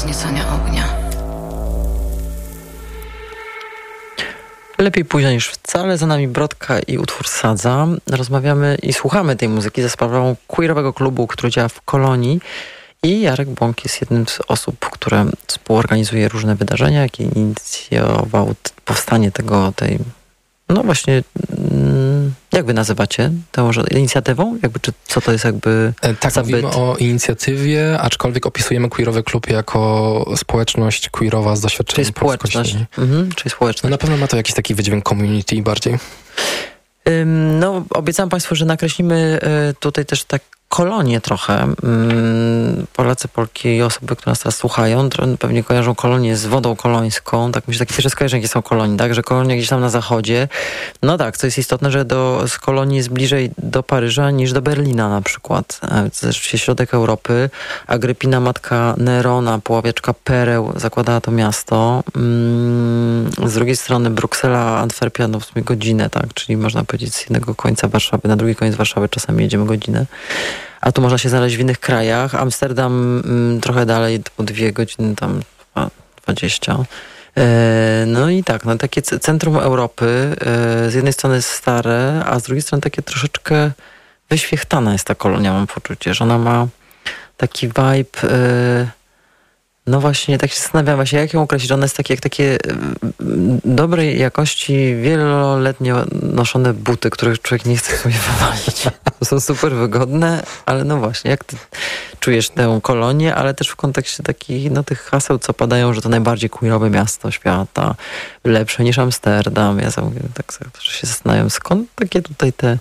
wzniecania ognia. Lepiej późno niż wcale. Za nami Brodka i utwór Sadza. Rozmawiamy i słuchamy tej muzyki za sprawą queerowego klubu, który działa w Kolonii. I Jarek Bąk jest jednym z osób, które współorganizuje różne wydarzenia, jakie inicjował powstanie tej... No właśnie, jak wy nazywacie tę może inicjatywą? Co to jest jakby Tak, mówimy o inicjatywie, aczkolwiek opisujemy queerowy klub jako społeczność queerowa z doświadczeniem. Czyli społeczność. Czyli społeczność. No na pewno ma to jakiś taki wydźwięk community bardziej. No, obiecałam Państwu, że nakreślimy tutaj też tak kolonię trochę. Polacy, Polki i osoby, które nas teraz słuchają, pewnie kojarzą kolonię z wodą kolońską. Tak myślę, takie pierwsze skojarzenie, jakie są kolonie, tak? Że kolonie gdzieś tam na zachodzie. No tak, co jest istotne, że z kolonii jest bliżej do Paryża niż do Berlina na przykład. To jest rzeczywiście środek Europy. Agrypina, matka Nerona, poławiaczka pereł, zakładała to miasto. Z drugiej strony Bruksela, Antwerpia, no w sumie godzinę, tak? Czyli można powiedzieć z jednego końca Warszawy na drugi koniec Warszawy czasami jedziemy godzinę. A tu można się znaleźć w innych krajach. Amsterdam trochę dalej, po 2 godziny, tam 20. No i tak, no takie centrum Europy. Z jednej strony jest stare, a z drugiej strony takie troszeczkę wyświechtana jest ta kolonia, mam poczucie, że ona ma taki vibe... No właśnie, tak się zastanawiam właśnie, jak ją określić. Ona jest takie dobrej jakości, wieloletnio noszone buty, których człowiek nie chce sobie wywalić. To są super wygodne, ale no właśnie, jak ty czujesz tę kolonię, ale też w kontekście takich, no tych haseł, co padają, że to najbardziej queerowe miasto świata, lepsze niż Amsterdam. Ja tak się zastanawiam, skąd takie tutaj te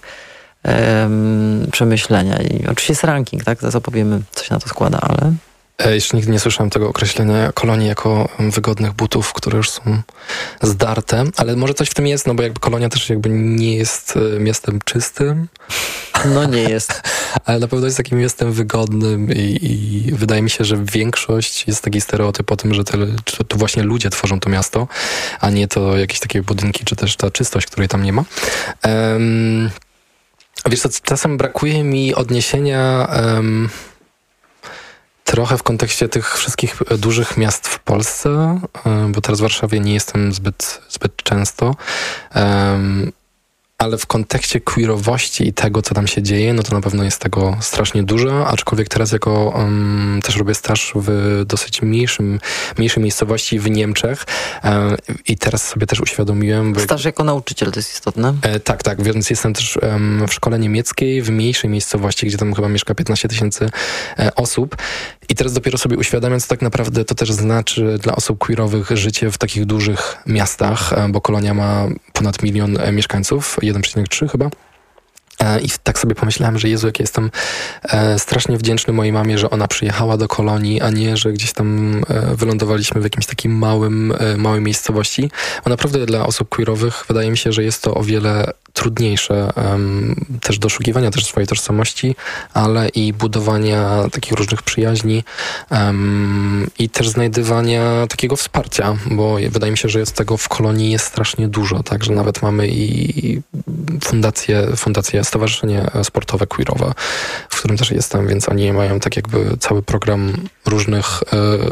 przemyślenia. I oczywiście jest ranking, tak? Zaraz opowiemy, co się na to składa, ale... Jeszcze nigdy nie słyszałem tego określenia kolonii jako wygodnych butów, które już są zdarte, ale może coś w tym jest, no bo jakby Kolonia też jakby nie jest miastem czystym. No nie jest. Ale na pewno jest takim miastem wygodnym i wydaje mi się, że większość jest taki stereotyp o tym, że to właśnie ludzie tworzą to miasto, a nie to jakieś takie budynki, czy też ta czystość, której tam nie ma. Wiesz co, czasem brakuje mi odniesienia... Trochę w kontekście tych wszystkich dużych miast w Polsce, bo teraz w Warszawie nie jestem zbyt często, ale w kontekście queerowości i tego, co tam się dzieje, no to na pewno jest tego strasznie dużo, aczkolwiek teraz też robię staż w dosyć mniejszej miejscowości w Niemczech i teraz sobie też uświadomiłem... Staż jako nauczyciel, to jest istotne? Tak, więc jestem też w szkole niemieckiej, w mniejszej miejscowości, gdzie tam chyba mieszka 15 000 osób i teraz dopiero sobie uświadamiam, co tak naprawdę to też znaczy dla osób queerowych życie w takich dużych miastach, bo Kolonia ma ponad 1 000 000 mieszkańców, 1,3 chyba. I tak sobie pomyślałem, że Jezu, jak ja jestem strasznie wdzięczny mojej mamie, że ona przyjechała do Kolonii, a nie, że gdzieś tam wylądowaliśmy w jakimś takim małej miejscowości. Bo naprawdę dla osób queerowych wydaje mi się, że jest to o wiele trudniejsze też doszukiwania też swojej tożsamości, ale i budowania takich różnych przyjaźni i też znajdywania takiego wsparcia, bo wydaje mi się, że tego w Kolonii jest strasznie dużo, także nawet mamy i fundację, stowarzyszenie sportowe queerowe, w którym też jestem, więc oni mają tak jakby cały program różnych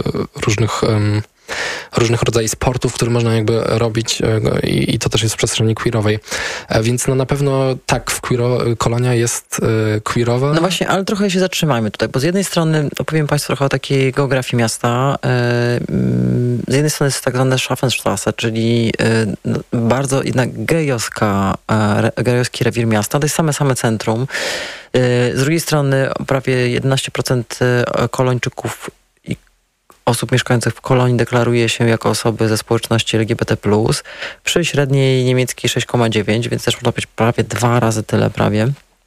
rodzajów sportów, które można jakby robić i to też jest w przestrzeni queerowej. Więc no na pewno tak, Kolonia jest queerowa. No właśnie, ale trochę się zatrzymajmy tutaj, bo z jednej strony opowiem Państwu trochę o takiej geografii miasta. Z jednej strony jest tak zwane Schaffenstraße, czyli bardzo jednak gejowski rewir miasta. To jest same centrum. Z drugiej strony prawie 11% Kolończyków osób mieszkających w Kolonii deklaruje się jako osoby ze społeczności LGBT+. Przy średniej niemieckiej 6,9, więc też można powiedzieć prawie 2 razy tyle prawie.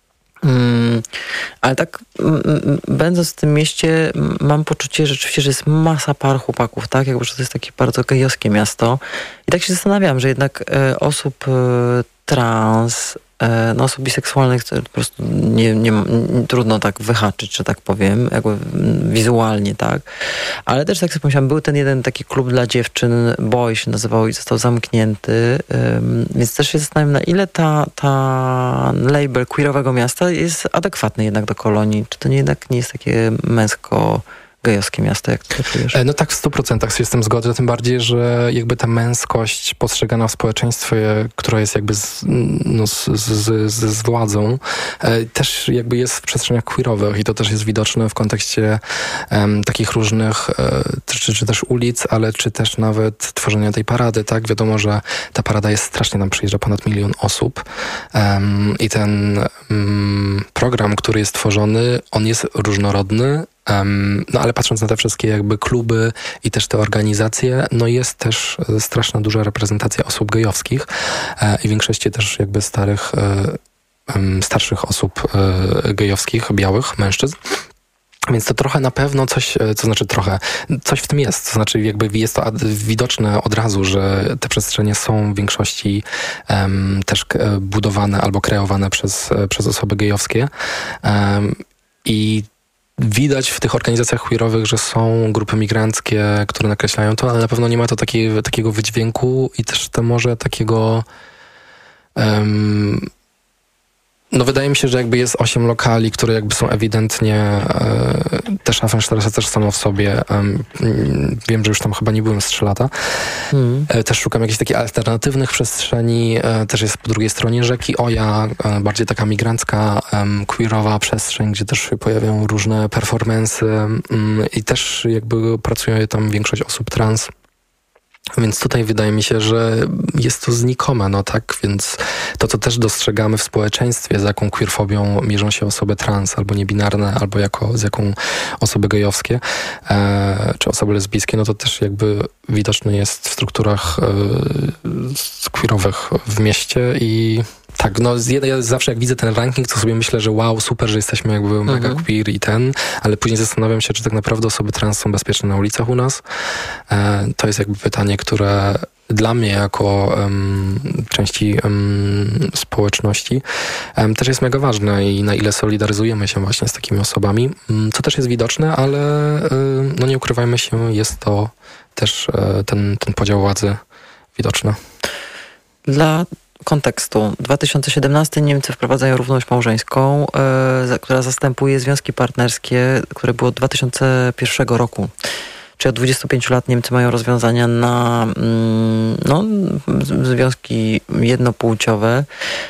Ale tak będąc w tym mieście mam poczucie rzeczywiście, że jest masa par chłopaków, tak? Jakby, że to jest takie bardzo gejowskie miasto. I tak się zastanawiam, że jednak osób trans, osób biseksualnych to po prostu nie trudno tak wyhaczyć, że tak powiem, jakby wizualnie, tak. Ale też tak sobie pomyślałem, był ten jeden taki klub dla dziewczyn, Boy się nazywał i został zamknięty, więc też się zastanawiam, na ile ta label queerowego miasta jest adekwatny jednak do Kolonii. Czy to jednak nie jest takie gejowskie miasto, jak ty czujesz? No tak, w 100% się z tym zgodzę, tym bardziej, że jakby ta męskość postrzegana w społeczeństwie, która jest jakby z władzą, też jakby jest w przestrzeniach queerowych i to też jest widoczne w kontekście takich różnych, czy też ulic, ale czy też nawet tworzenia tej parady, tak? Wiadomo, że ta parada jest strasznie, tam przyjeżdża ponad 1 milion osób i ten program, który jest tworzony, on jest różnorodny, no ale patrząc na te wszystkie jakby kluby i też te organizacje, no jest też straszna duża reprezentacja osób gejowskich i w większości też jakby starszych osób gejowskich, białych mężczyzn. Więc to trochę na pewno coś w tym jest. To znaczy jakby jest to widoczne od razu, że te przestrzenie są w większości też budowane albo kreowane przez osoby gejowskie. I widać w tych organizacjach queerowych, że są grupy migranckie, które nakreślają to, ale na pewno nie ma to takiego wydźwięku i też to może takiego... No wydaje mi się, że jakby jest 8 lokali, które jakby są ewidentnie te Schaffenstraße też samo w sobie. Wiem, że już tam chyba nie byłem z 3 lata. Też szukam jakichś takich alternatywnych przestrzeni. Też jest po drugiej stronie rzeki Oja, bardziej taka migrancka, queerowa przestrzeń, gdzie też się pojawiają różne performance'y i też jakby pracuje tam większość osób trans. Więc tutaj wydaje mi się, że jest to znikome, no tak? Więc to, co też dostrzegamy w społeczeństwie, z jaką queerfobią mierzą się osoby trans, albo niebinarne, albo z jaką osoby gejowskie, czy osoby lesbijskie, no to też jakby widoczne jest w strukturach queerowych w mieście i tak, no ja zawsze jak widzę ten ranking, to sobie myślę, że wow, super, że jesteśmy jakby mega queer ale później zastanawiam się, czy tak naprawdę osoby trans są bezpieczne na ulicach u nas. To jest jakby pytanie, które dla mnie jako części społeczności też jest mega ważne i na ile solidaryzujemy się właśnie z takimi osobami, co też jest widoczne, ale no nie ukrywajmy się, jest to też ten podział władzy widoczny. Dla kontekstu. 2017 Niemcy wprowadzają równość małżeńską, która zastępuje związki partnerskie, które było od 2001 roku. Czyli od 25 lat Niemcy mają rozwiązania na związki jednopłciowe.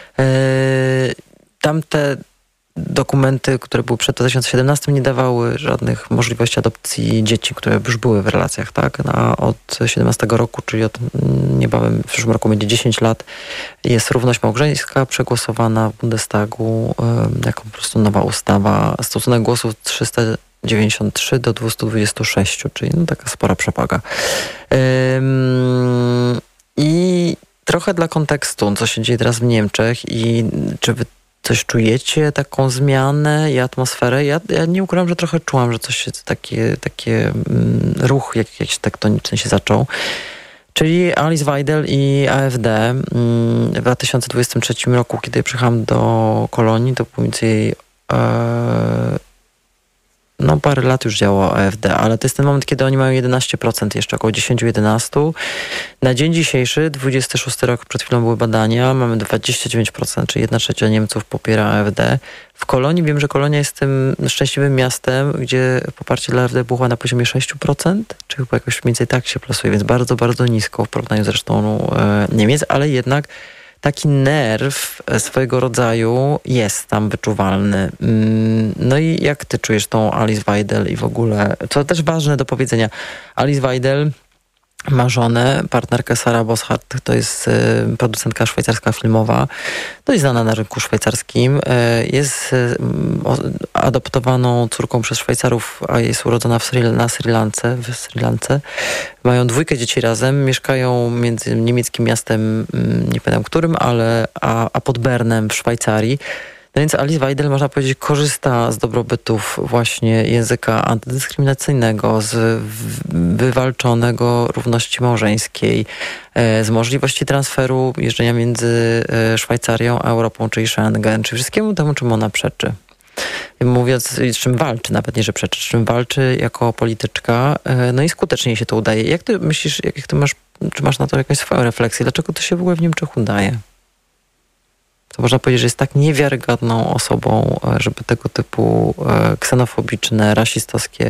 Tamte dokumenty, które były przed 2017, nie dawały żadnych możliwości adopcji dzieci, które już były w relacjach, tak? Od 17 roku, czyli od niebawem w przyszłym roku będzie 10 lat, jest równość małżeńska przegłosowana w Bundestagu jako po prostu nowa ustawa. Stosunek głosów 393 do 226, czyli taka spora przewaga. I trochę dla kontekstu, co się dzieje teraz w Niemczech i czy wy coś czujecie, taką zmianę i atmosferę? Ja nie ukrywam, że trochę czułam, że coś taki ruch jakiś tektoniczny się zaczął. Czyli Alice Weidel i AfD w 2023 roku, kiedy przyjechałam do Kolonii, to było mniej więcej parę lat już działało AfD, ale to jest ten moment, kiedy oni mają 11%, jeszcze około 10-11%. Na dzień dzisiejszy, 26 rok, przed chwilą były badania, mamy 29%, czyli 1/3 Niemców popiera AfD. W Kolonii wiem, że Kolonia jest tym szczęśliwym miastem, gdzie poparcie dla AfD było na poziomie 6%, czy chyba jakoś mniej więcej tak się plasuje, więc bardzo, bardzo nisko w porównaniu z resztą Niemiec, ale jednak taki nerw swojego rodzaju jest tam wyczuwalny. No i jak ty czujesz tą Alice Weidel i w ogóle, co też ważne do powiedzenia, Alice Weidel ma żonę, partnerkę Sarah Boschardt, to jest producentka szwajcarska filmowa, to jest znana na rynku szwajcarskim, jest adoptowaną córką przez Szwajcarów, a jest urodzona w Sri Lance. Mają 2 dzieci razem, mieszkają między niemieckim miastem, nie pamiętam którym, a pod Bernem w Szwajcarii. No więc Alice Weidel, można powiedzieć, korzysta z dobrobytów właśnie języka antydyskryminacyjnego, z wywalczonego równości małżeńskiej, z możliwości transferu jeżdżenia między Szwajcarią a Europą, czyli Schengen, czy wszystkiemu temu, czym ona przeczy. Mówiąc, z czym walczy, nawet nie, że przeczy, z czym walczy jako polityczka, no i skutecznie się to udaje. Jak ty myślisz, czy masz na to jakąś swoją refleksję, dlaczego to się w ogóle w Niemczech udaje? To można powiedzieć, że jest tak niewiarygodną osobą, żeby tego typu ksenofobiczne, rasistowskie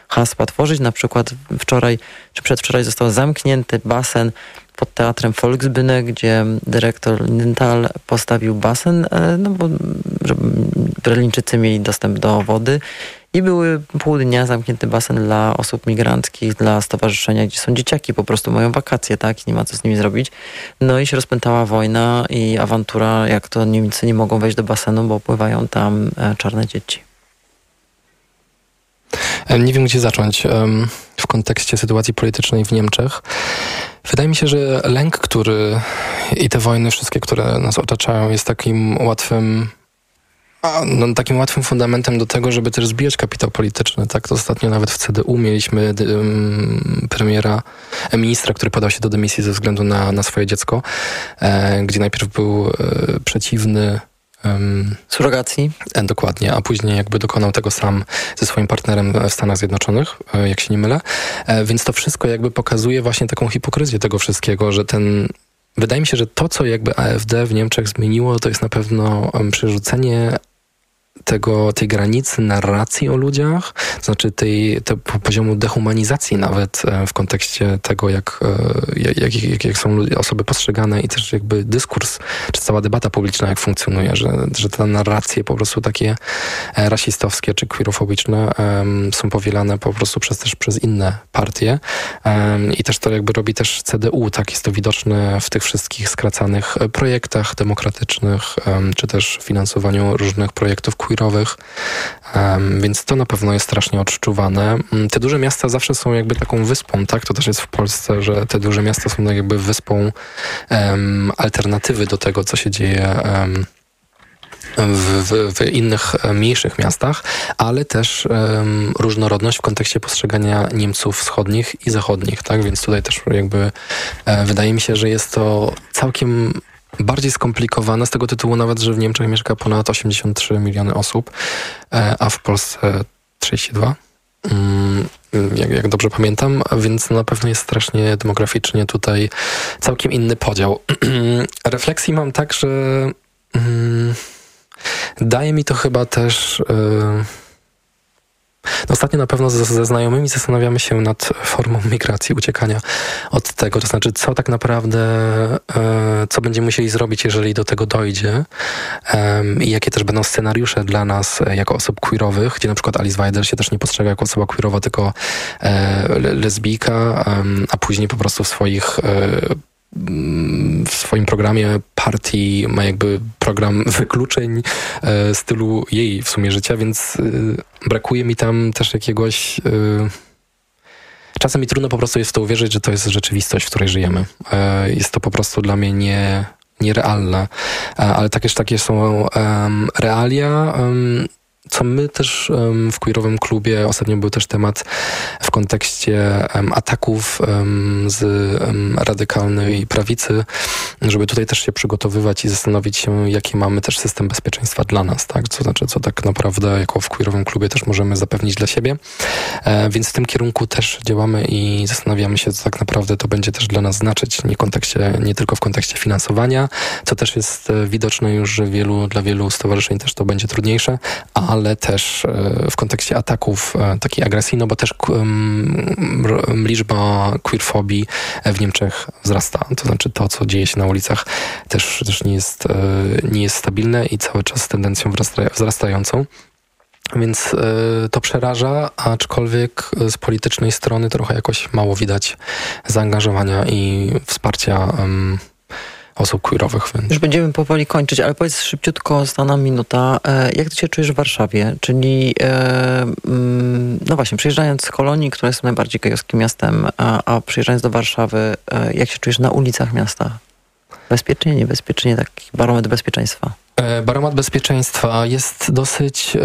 hasła tworzyć. Na przykład wczoraj czy przedwczoraj został zamknięty basen pod teatrem Volksbühne, gdzie dyrektor Lindenthal postawił basen, no bo żeby Berlińczycy mieli dostęp do wody. I były pół dnia zamknięty basen dla osób migranckich, dla stowarzyszenia, gdzie są dzieciaki, po prostu mają wakacje, tak? I nie ma co z nimi zrobić. No i się rozpętała wojna i awantura, jak to Niemcy nie mogą wejść do basenu, bo pływają tam czarne dzieci. Nie wiem, gdzie zacząć w kontekście sytuacji politycznej w Niemczech. Wydaje mi się, że lęk, który i te wojny wszystkie, które nas otaczają, jest takim łatwym fundamentem do tego, żeby też zbijać kapitał polityczny. Tak, to ostatnio nawet w CDU mieliśmy ministra, który podał się do dymisji ze względu na swoje dziecko, gdzie najpierw był przeciwny surogacji. Dokładnie, a później jakby dokonał tego sam ze swoim partnerem w Stanach Zjednoczonych, jak się nie mylę. Więc to wszystko jakby pokazuje właśnie taką hipokryzję tego wszystkiego, że wydaje mi się, że to, co jakby AfD w Niemczech zmieniło, to jest na pewno przerzucenie tej granicy narracji o ludziach, to znaczy tego poziomu dehumanizacji nawet w kontekście tego, jak są osoby postrzegane i też jakby dyskurs, czy cała debata publiczna jak funkcjonuje, że te narracje po prostu takie rasistowskie czy queerofobiczne są powielane po prostu przez inne partie i też to jakby robi też CDU, tak jest to widoczne w tych wszystkich skracanych projektach demokratycznych, czy też finansowaniu różnych projektów queerowych, więc to na pewno jest strasznie odczuwane. Te duże miasta zawsze są jakby taką wyspą, tak? To też jest w Polsce, że te duże miasta są jakby wyspą alternatywy do tego, co się dzieje w innych mniejszych miastach, ale też różnorodność w kontekście postrzegania Niemców wschodnich i zachodnich, tak? Więc tutaj też jakby wydaje mi się, że jest to całkiem bardziej skomplikowane z tego tytułu nawet, że w Niemczech mieszka ponad 83 miliony osób, a w Polsce 32. Jak dobrze pamiętam, więc na pewno jest strasznie demograficznie tutaj całkiem inny podział. Refleksji mam tak, że daje mi to chyba też... Ostatnio na pewno ze znajomymi zastanawiamy się nad formą migracji, uciekania od tego, to znaczy co tak naprawdę, co będziemy musieli zrobić, jeżeli do tego dojdzie i jakie też będą scenariusze dla nas jako osób queerowych, gdzie na przykład Alice Weidel się też nie postrzega jako osoba queerowa, tylko lesbijka, a później po prostu w swoim programie partii ma jakby program wykluczeń stylu jej w sumie życia, więc brakuje mi tam też jakiegoś... Czasem mi trudno po prostu jest w to uwierzyć, że to jest rzeczywistość, w której żyjemy. Jest to po prostu dla mnie nierealne, ale takie są realia. Co my też w queerowym klubie, ostatnio był też temat w kontekście ataków z radykalnej prawicy, żeby tutaj też się przygotowywać i zastanowić się, jaki mamy też system bezpieczeństwa dla nas, tak? Co znaczy, co tak naprawdę jako w queerowym klubie też możemy zapewnić dla siebie. Więc w tym kierunku też działamy i zastanawiamy się, co tak naprawdę to będzie też dla nas znaczyć, nie tylko w kontekście finansowania, co też jest widoczne już, że dla wielu stowarzyszeń też to będzie trudniejsze, ale też w kontekście ataków, takiej agresji, no bo też liczba queerfobii w Niemczech wzrasta. To znaczy to, co dzieje się na ulicach też nie jest stabilne i cały czas z tendencją wzrastającą. Więc to przeraża, aczkolwiek z politycznej strony trochę jakoś mało widać zaangażowania i wsparcia osób queerowych. Więc. Już będziemy powoli kończyć, ale powiedz szybciutko, została minuta. Jak ty się czujesz w Warszawie? Czyli, no właśnie, przyjeżdżając z Kolonii, która jest najbardziej gejowskim miastem, a przyjeżdżając do Warszawy, jak się czujesz na ulicach miasta? Bezpiecznie, niebezpiecznie, taki barometr bezpieczeństwa? Barometr bezpieczeństwa jest dosyć...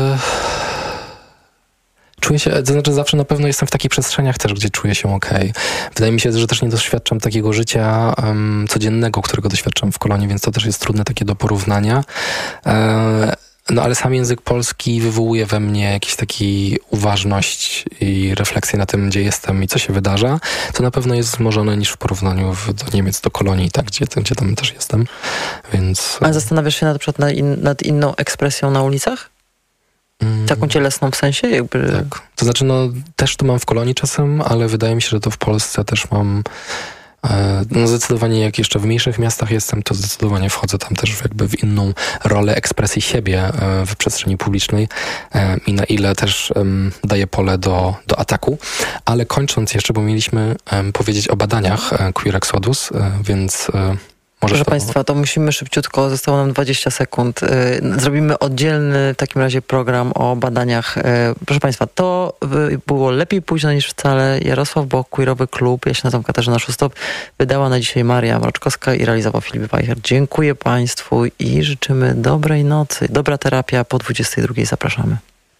Czuję się, to znaczy zawsze na pewno jestem w takich przestrzeniach też, gdzie czuję się okej. Wydaje mi się, że też nie doświadczam takiego życia codziennego, którego doświadczam w Kolonii, więc to też jest trudne takie do porównania. No ale sam język polski wywołuje we mnie jakąś taką uważność i refleksję na tym, gdzie jestem i co się wydarza. To na pewno jest wzmożone niż w porównaniu do Niemiec, do Kolonii, tak, gdzie tam też jestem. Więc... A zastanawiasz się na przykład nad inną ekspresją na ulicach? Taką cielesną w sensie? Jakby... Tak. To znaczy, też to mam w Kolonii czasem, ale wydaje mi się, że to w Polsce też mam... zdecydowanie jak jeszcze w mniejszych miastach jestem, to zdecydowanie wchodzę tam też jakby w inną rolę ekspresji siebie w przestrzeni publicznej i na ile też daję pole do ataku. Ale kończąc jeszcze, bo mieliśmy powiedzieć o badaniach Queer Exodus, więc... Proszę Państwa, to musimy szybciutko, zostało nam 20 sekund. Zrobimy oddzielny w takim razie program o badaniach. Proszę Państwa, to było lepiej późno niż wcale. Jarosław Boch, Queerowy Klub, ja się nazywam Katarzyna Szustop, wydała na dzisiaj Maria Mroczkowska i realizował Filip Weicher. Dziękuję Państwu i życzymy dobrej nocy. Dobra terapia po 22:00. Zapraszamy.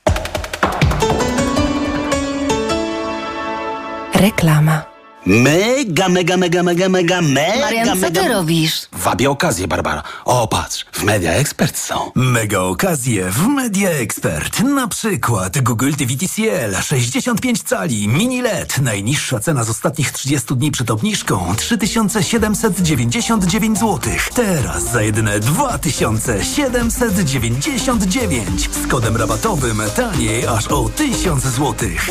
Reklama. Mega. Marian, co ty robisz? Wabię okazję, Barbara. O, patrz, w Media Expert są. Mega okazje w Media Expert. Na przykład Google TV TCL 65 cali, mini LED. Najniższa cena z ostatnich 30 dni przed obniżką 3799 zł. Teraz za jedyne 2799. Z kodem rabatowym taniej aż o 1000 zł.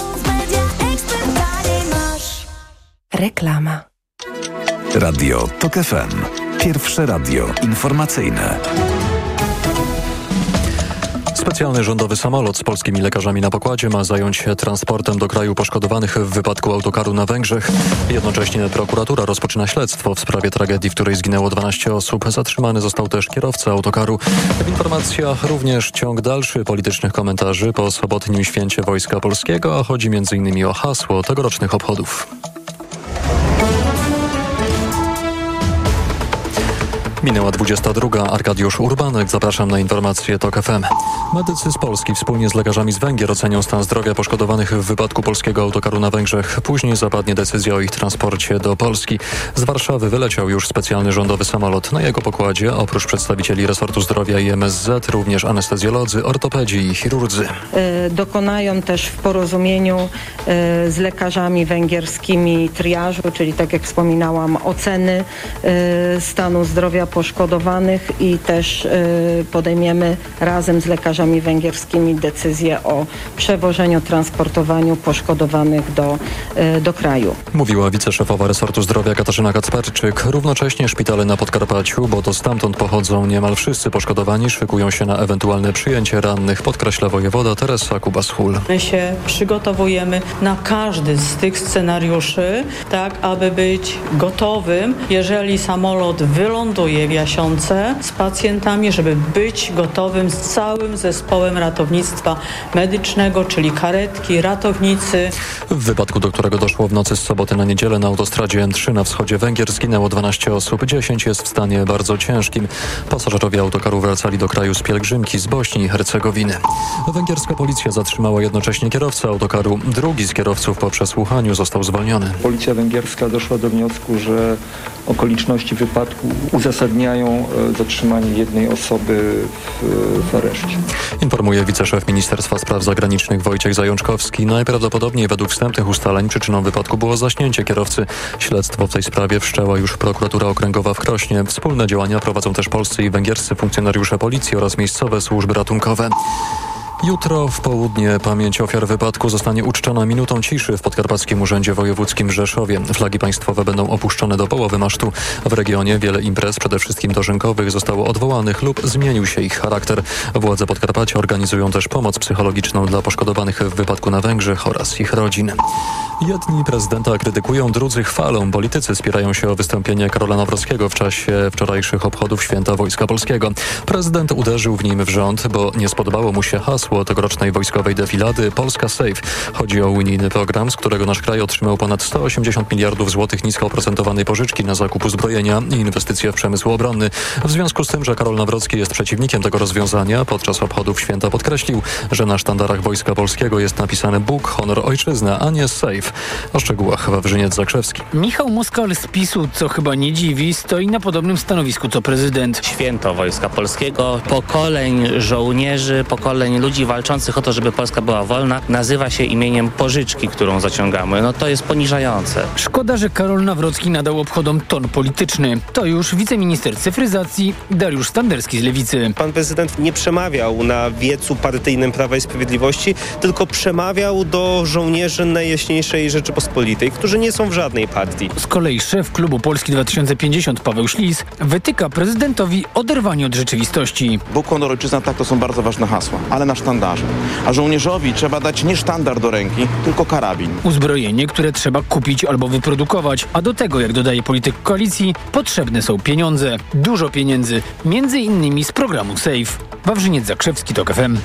Reklama. Radio TOK FM. Pierwsze radio informacyjne. Specjalny rządowy samolot z polskimi lekarzami na pokładzie ma zająć się transportem do kraju poszkodowanych w wypadku autokaru na Węgrzech. Jednocześnie prokuratura rozpoczyna śledztwo w sprawie tragedii, w której zginęło 12 osób. Zatrzymany został też kierowca autokaru. W informacjach również ciąg dalszy politycznych komentarzy po sobotnim święcie Wojska Polskiego, a chodzi m.in. o hasło tegorocznych obchodów. Minęła 22:00. Arkadiusz Urbanek. Zapraszam na informacje TOK FM. Medycy z Polski wspólnie z lekarzami z Węgier ocenią stan zdrowia poszkodowanych w wypadku polskiego autokaru na Węgrzech. Później zapadnie decyzja o ich transporcie do Polski. Z Warszawy wyleciał już specjalny rządowy samolot. Na jego pokładzie oprócz przedstawicieli resortu zdrowia i MSZ również anestezjolodzy, ortopedzi i chirurdzy. Dokonają też w porozumieniu z lekarzami węgierskimi triażu, czyli tak jak wspominałam, oceny stanu zdrowia poszkodowanych i też podejmiemy razem z lekarzami węgierskimi decyzję o przewożeniu, transportowaniu poszkodowanych do kraju. Mówiła wiceszefowa resortu zdrowia Katarzyna Kacperczyk. Równocześnie szpitale na Podkarpaciu, bo to stamtąd pochodzą niemal wszyscy poszkodowani, szykują się na ewentualne przyjęcie rannych, podkreśla wojewoda Teresa Kubas-Hul. My się przygotowujemy na każdy z tych scenariuszy, tak aby być gotowym, jeżeli samolot wyląduje w Jasiące z pacjentami, żeby być gotowym z całym zespołem ratownictwa medycznego, czyli karetki, ratownicy. W wypadku, do którego doszło w nocy z soboty na niedzielę na autostradzie M3 na wschodzie Węgier zginęło 12 osób, 10 jest w stanie bardzo ciężkim. Pasażerowie autokaru wracali do kraju z pielgrzymki z Bośni i Hercegowiny. Węgierska policja zatrzymała jednocześnie kierowcę autokaru. Drugi z kierowców po przesłuchaniu został zwolniony. Policja węgierska doszła do wniosku, że okoliczności wypadku uzasadniają zatrzymanie jednej osoby w areszcie. Informuje wiceszef Ministerstwa Spraw Zagranicznych Wojciech Zajączkowski. Najprawdopodobniej według wstępnych ustaleń przyczyną wypadku było zaśnięcie kierowcy. Śledztwo w tej sprawie wszczęła już prokuratura okręgowa w Krośnie. Wspólne działania prowadzą też polscy i węgierscy funkcjonariusze policji oraz miejscowe służby ratunkowe. Jutro w południe pamięć ofiar wypadku zostanie uczczona minutą ciszy w Podkarpackim Urzędzie Wojewódzkim w Rzeszowie. Flagi państwowe będą opuszczone do połowy masztu. W regionie wiele imprez, przede wszystkim dożynkowych, zostało odwołanych lub zmienił się ich charakter. Władze Podkarpacia organizują też pomoc psychologiczną dla poszkodowanych w wypadku na Węgrzech oraz ich rodzin. Jedni prezydenta krytykują, drudzy chwalą. Politycy spierają się o wystąpienie Karola Nawrockiego w czasie wczorajszych obchodów Święta Wojska Polskiego. Prezydent uderzył w nim w rząd, bo nie spodobało mu się hasło tegorocznej wojskowej defilady Polska Safe. Chodzi o unijny program, z którego nasz kraj otrzymał ponad 180 miliardów złotych nisko oprocentowanej pożyczki na zakup uzbrojenia i inwestycje w przemysł obronny. W związku z tym, że Karol Nawrocki jest przeciwnikiem tego rozwiązania, podczas obchodów święta podkreślił, że na sztandarach Wojska Polskiego jest napisane Bóg, honor, ojczyzna, a nie Safe. O szczegółach Wawrzyniec Zakrzewski. Michał Moskal z PiS-u, co chyba nie dziwi, stoi na podobnym stanowisku co prezydent. Święto Wojska Polskiego, pokoleń żołnierzy, pokoleń ludzi walczących o to, żeby Polska była wolna, nazywa się imieniem pożyczki, którą zaciągamy. No to jest poniżające. Szkoda, że Karol Nawrocki nadał obchodom ton polityczny. To już wiceminister cyfryzacji Dariusz Standerski z Lewicy. Pan prezydent nie przemawiał na wiecu partyjnym Prawa i Sprawiedliwości, tylko przemawiał do żołnierzy Najjaśniejszej Rzeczypospolitej, którzy nie są w żadnej partii. Z kolei szef klubu Polski 2050 Paweł Ślis wytyka prezydentowi oderwanie od rzeczywistości. Bóg, honor, ojczyzna, tak, to są bardzo ważne hasła, ale na sztandarze. A żołnierzowi trzeba dać nie sztandar do ręki, tylko karabin. Uzbrojenie, które trzeba kupić albo wyprodukować, a do tego, jak dodaje polityk koalicji, potrzebne są pieniądze. Dużo pieniędzy, między innymi z programu SAFE. Wawrzyniec Zakrzewski, TOK FM.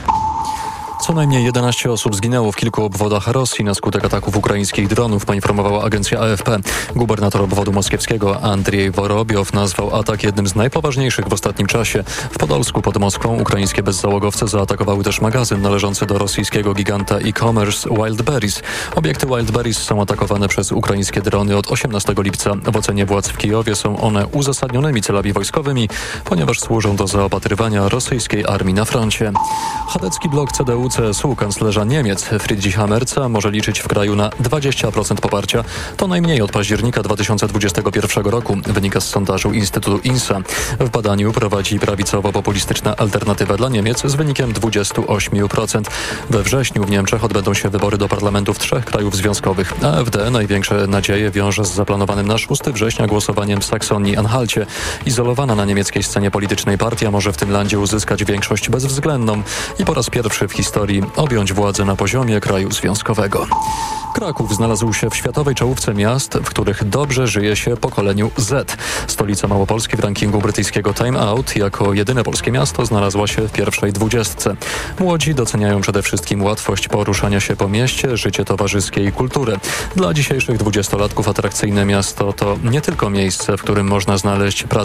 Co najmniej 11 osób zginęło w kilku obwodach Rosji na skutek ataków ukraińskich dronów, poinformowała agencja AFP. Gubernator obwodu moskiewskiego Andrzej Worobiow nazwał atak jednym z najpoważniejszych w ostatnim czasie. W Podolsku pod Moskwą ukraińskie bezzałogowce zaatakowały też magazyn należący do rosyjskiego giganta e-commerce Wildberries. Obiekty Wildberries są atakowane przez ukraińskie drony od 18 lipca. W ocenie władz w Kijowie są one uzasadnionymi celami wojskowymi, ponieważ służą do zaopatrywania rosyjskiej armii na froncie. Chadecki blok CDU-CSU kanclerza Niemiec Friedricha Merza może liczyć w kraju na 20% poparcia. To najmniej od października 2021 roku, wynika z sondażu Instytutu INSA. W badaniu prowadzi prawicowo-populistyczna Alternatywa dla Niemiec z wynikiem 28%. We wrześniu w Niemczech odbędą się wybory do parlamentów 3 krajów związkowych. AfD największe nadzieje wiąże z zaplanowanym na 6 września głosowaniem w Saksonii-Anhalcie. Izolowana na niemieckiej scenie politycznej partia może w tym landzie uzyskać większość bezwzględną i po raz pierwszy w historii objąć władzę na poziomie kraju związkowego. Kraków znalazł się w światowej czołówce miast, w których dobrze żyje się pokoleniu Z. Stolica Małopolski w rankingu brytyjskiego Time Out jako jedyne polskie miasto znalazła się w pierwszej 20. Młodzi doceniają przede wszystkim łatwość poruszania się po mieście, życie towarzyskie i kulturę. Dla dzisiejszych 20-latków atrakcyjne miasto to nie tylko miejsce, w którym można znaleźć pracę